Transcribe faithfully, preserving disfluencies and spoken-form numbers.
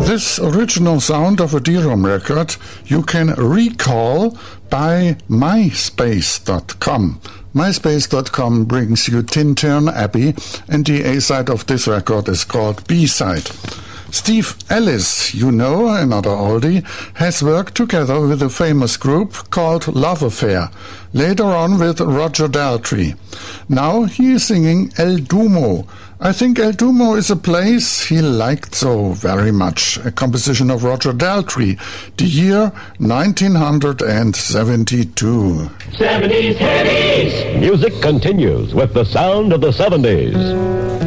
This original sound of a D-ROM record you can recall by MySpace dot com. MySpace dot com brings you Tintern Abbey, and the A-side of this record is called B-side. Steve Ellis, you know, another oldie, has worked together with a famous group called Love Affair, later on with Roger Daltrey. Now he is singing El Duomo. I think El Duomo is a place he liked so very much, a composition of Roger Daltrey, the year nineteen seventy-two. seventies, heavies! Music continues with the sound of the seventies.